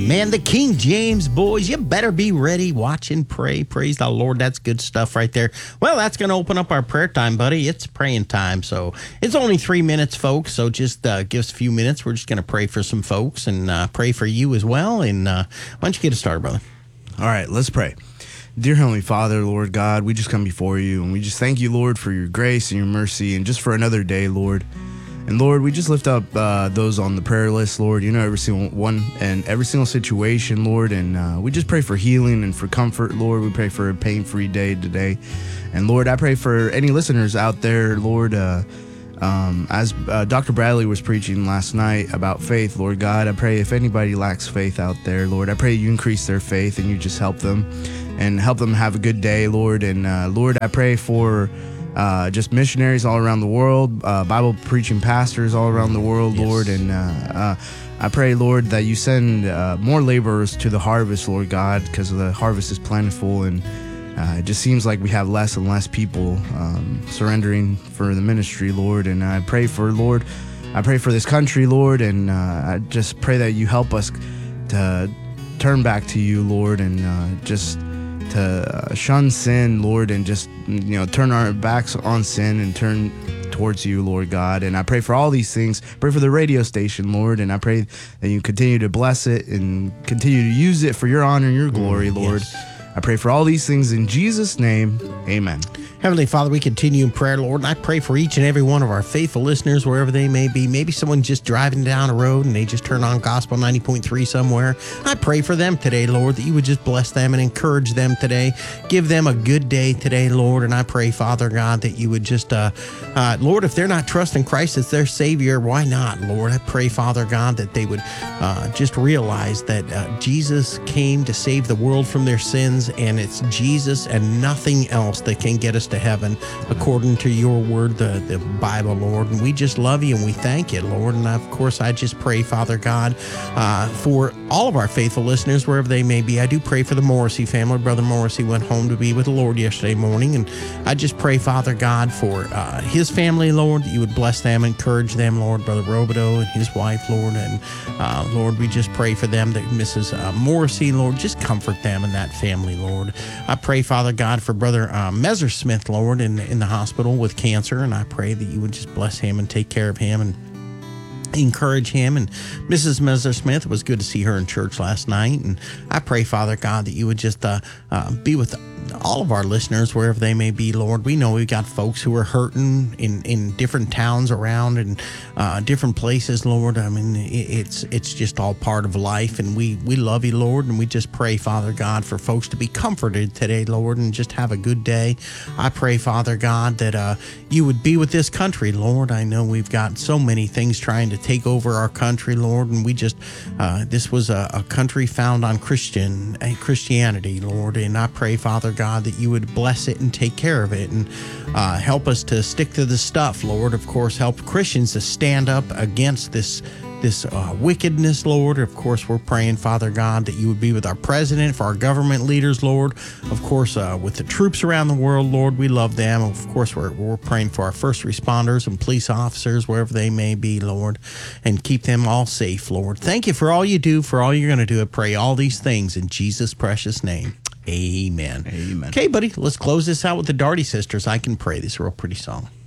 Man, the King James boys, you better be ready, watch and pray. Praise the Lord. That's good stuff right there. Well, that's going to open up our prayer time, buddy. It's praying time. So it's only 3 minutes, folks. So just give us a few minutes. We're just going to pray for some folks and pray for you as well. And why don't you get us started, brother? All right, let's pray. Dear Heavenly Father, Lord God, we just come before you, and we just thank you, Lord, for your grace and your mercy, and just for another day, Lord. And Lord, we just lift up those on the prayer list, Lord. You know every single one and every single situation, Lord. And we just pray for healing and for comfort, Lord. We pray for a pain-free day today. And Lord, I pray for any listeners out there, Lord, as Dr. Bradley was preaching last night about faith, Lord God, I pray if anybody lacks faith out there, Lord, I pray you increase their faith and you just help them and help them have a good day, Lord. And Lord, I pray for just missionaries all around the world, Bible preaching pastors all around the world, yes, Lord. And I pray, Lord, that you send more laborers to the harvest, Lord God, because the harvest is plentiful, and it just seems like we have less and less people surrendering for the ministry, Lord. And I pray for, Lord, I pray for this country, Lord, and I just pray that you help us to turn back to you, Lord, and just to shun sin, Lord, and just, turn our backs on sin and turn towards you, Lord God. And I pray for all these things. Pray for the radio station, Lord, and I pray that you continue to bless it and continue to use it for your honor and your glory, Lord. Yes. I pray for all these things in Jesus' name. Amen. Heavenly Father, we continue in prayer, Lord, and I pray for each and every one of our faithful listeners, wherever they may be. Maybe someone just driving down a road and they just turn on Gospel 90.3 somewhere. I pray for them today, Lord, that you would just bless them and encourage them today. Give them a good day today, Lord, and I pray, Father God, that you would just, Lord, if they're not trusting Christ as their Savior, why not, Lord? I pray, Father God, that they would just realize that Jesus came to save the world from their sins, and it's Jesus and nothing else that can get us to heaven according to your word, the Bible, Lord. And we just love you and we thank you, Lord. And of course, I just pray, Father God, for all of our faithful listeners, wherever they may be. I do pray for the Morrissey family. Brother Morrissey went home to be with the Lord yesterday morning. And I just pray, Father God, for his family, Lord, that you would bless them, encourage them, Lord. Brother Robideau and his wife, Lord. And Lord, we just pray for them, that Mrs. Morrissey, Lord, just comfort them and that family, Lord. I pray, Father God, for Brother Messersmith, Lord, in the hospital with cancer, and I pray that you would just bless him and take care of him and encourage him. And Mrs. Messersmith, it was good to see her in church last night, and I pray, Father God, that you would just be with all of our listeners wherever they may be, Lord. We know we've got folks who are hurting in different towns around and different places, Lord. I mean, it's just all part of life, and we love you, Lord, and we just pray, Father God, for folks to be comforted today, Lord, and just have a good day. I pray, Father God, that you would be with this country, Lord. I know we've got so many things trying to take over our country, Lord, and we just this was a country found on Christianity, Lord, and I pray, Father God, that you would bless it and take care of it and help us to stick to the stuff, Lord. Of course, help Christians to stand up against this wickedness, Lord. Of course, we're praying, Father God, that you would be with our president, for our government leaders, Lord. Of course, with the troops around the world, Lord, we love them. Of course, we're praying for our first responders and police officers, wherever they may be, Lord, and keep them all safe, Lord. Thank you for all you do, for all you're going to do. I pray all these things in Jesus' precious name. Amen. Amen. Okay, buddy, let's close this out with the Daugherty Sisters. I Can Pray. This is a real pretty song.